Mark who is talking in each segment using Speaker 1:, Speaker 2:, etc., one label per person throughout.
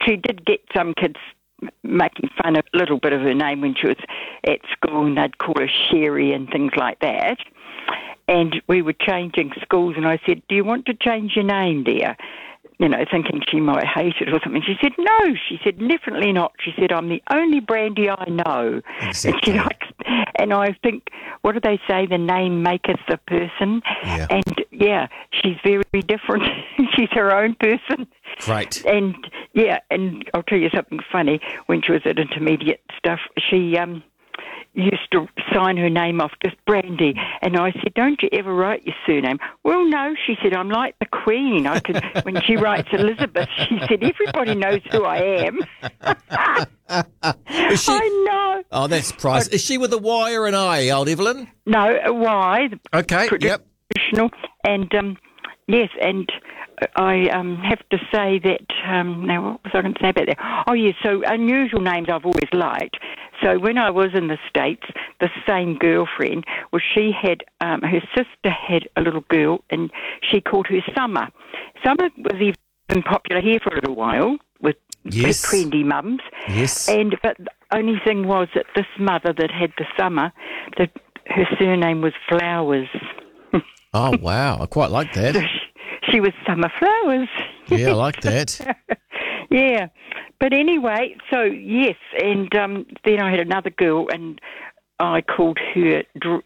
Speaker 1: she did get some kids making fun of a little bit of her name when she was at school, and they'd call her Sherry and things like that. And we were changing schools, and I said, "Do you want to change your name, dear?" You know, thinking she might hate it or something. She said, "No." She said, "Definitely not." She said, "I'm the only Brandy I know."
Speaker 2: Exactly.
Speaker 1: And she likes, and I think, what do they say? The name maketh the person.
Speaker 2: Yeah.
Speaker 1: And yeah, she's very different. She's her own person.
Speaker 2: Great.
Speaker 1: And yeah, and I'll tell you something funny. When she was at intermediate stuff, she used to sign her name off just Brandy. And I said, "Don't you ever write your surname?" "Well, no," she said, "I'm like the Queen. I could." When she writes Elizabeth, she said, "Everybody knows who I am."
Speaker 2: Is she?
Speaker 1: I know.
Speaker 2: Oh, that's price. Is she with a Y or an I, old Evelyn?
Speaker 1: No, a Y.
Speaker 2: Okay, yep.
Speaker 1: Traditional. And yes, and I have to say that, now what was I going to say about that? Oh, yes, so unusual names I've always liked. So when I was in the States, the same girlfriend, well, she had, her sister had a little girl, and she called her Summer. Summer was even popular here for a little while with
Speaker 2: Yes.
Speaker 1: trendy mums.
Speaker 2: Yes.
Speaker 1: But the only thing was that this mother that had the Summer, her surname was Flowers.
Speaker 2: Oh, wow. I quite like that.
Speaker 1: She was Summer Flowers.
Speaker 2: Yeah, I like that.
Speaker 1: Yeah. But anyway, so yes, and then I had another girl, and I called her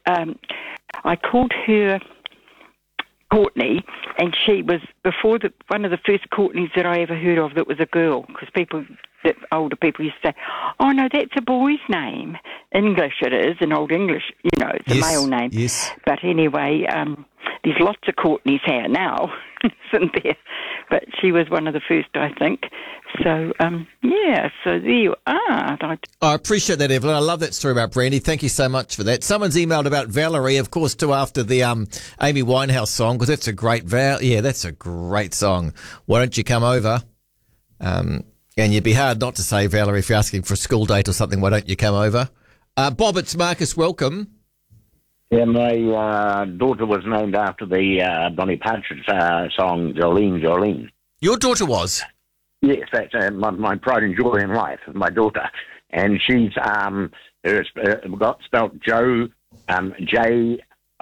Speaker 1: Courtney, and she was one of the first Courtneys that I ever heard of that was a girl, because older people used to say, "Oh no, that's a boy's name." English it is, in Old English, it's a male name.
Speaker 2: Yes.
Speaker 1: But anyway, there's lots of Courtneys here now, isn't there? But she was one of the first, I think. So, yeah, so there you are.
Speaker 2: I appreciate that, Evelyn. I love that story about Brandy. Thank you so much for that. Someone's emailed about Valerie, of course, too, after the Amy Winehouse song, because that's a great that's a great song. Why don't you come over? And you'd be hard not to say, Valerie, if you're asking for a school date or something, why don't you come over? Bob, it's Marcus. Welcome.
Speaker 3: Yeah, my daughter was named after the Donny Partridge song, Jolene, Jolene.
Speaker 2: Your daughter was?
Speaker 3: Yes, that's my pride and joy in life, my daughter. And she's got spelt Joe, Jolene,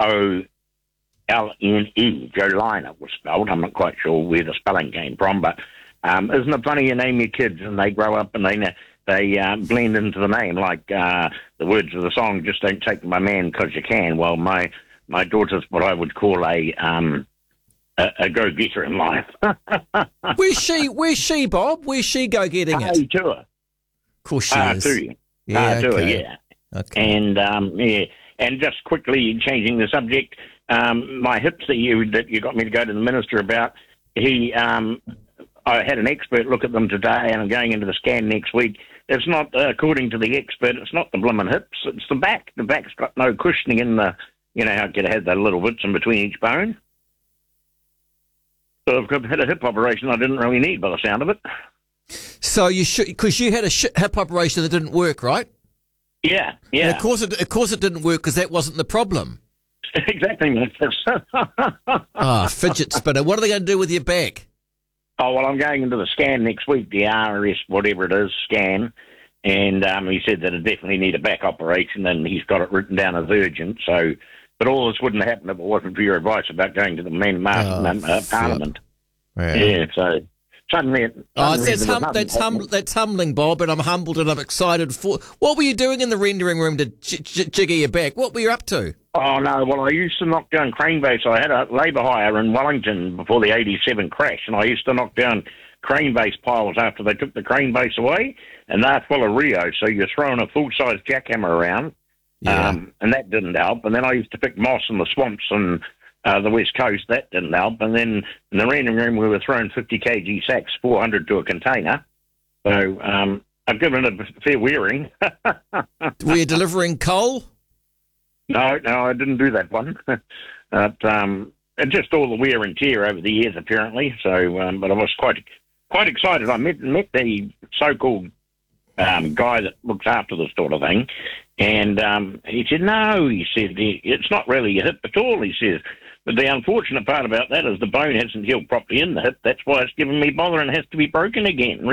Speaker 3: Jolina was spelled. I'm not quite sure where the spelling came from, but isn't it funny you name your kids and they grow up and they blend into the name, like the words of the song, "Just don't take my man 'cause you can." Well, my daughter's what I would call a go-getter in life.
Speaker 2: Where's she, Bob? Where's she go-getting it?
Speaker 3: To her.
Speaker 2: Of course she is.
Speaker 3: To you.
Speaker 2: Yeah,
Speaker 3: To her,
Speaker 2: okay.
Speaker 3: yeah.
Speaker 2: Okay.
Speaker 3: And, and just quickly changing the subject, my hips that you got me to go to the minister about, I had an expert look at them today, and I'm going into the scan next week. It's not, according to the expert, it's not the bloomin' hips, it's the back. The back's got no cushioning in the, how it had the little bits in between each bone. So I've had a hip operation I didn't really need by the sound of it.
Speaker 2: So you should, because you had a hip operation that didn't work, right?
Speaker 3: Yeah.
Speaker 2: And of course it didn't work because that wasn't the problem.
Speaker 3: Exactly, mate.
Speaker 2: Fidget spinner. What are they going to do with your back?
Speaker 3: Oh, well, I'm going into the scan next week, the RS, whatever it is, scan. And he said that I definitely need a back operation, and he's got it written down as urgent. So, but all this wouldn't happen if it wasn't for your advice about going to the Parliament. Yeah, so suddenly...
Speaker 2: That's humbling, Bob, and I'm humbled and I'm excited for... What were you doing in the rendering room to jigger your back? What were you up to?
Speaker 3: Oh, no, well, I used to knock down crane base. I had a labour hire in Wellington before the 87 crash, and I used to knock down crane base piles after they took the crane base away, and they're full of Rio, so you're throwing a full-size jackhammer around, and that didn't help. And then I used to pick moss in the swamps and the West Coast. That didn't help. And then in the rendering room, we were throwing 50 kg sacks, 400 to a container. So I've given it a fair wearing.
Speaker 2: Were you delivering coal?
Speaker 3: No, I didn't do that one. But just all the wear and tear over the years, apparently. So, but I was quite excited. I met the so-called guy that looks after this sort of thing, and he said, "No," he said, "it's not really a hip at all." He says, "But the unfortunate part about that is the bone hasn't healed properly in the hip. That's why it's giving me bother and has to be broken again."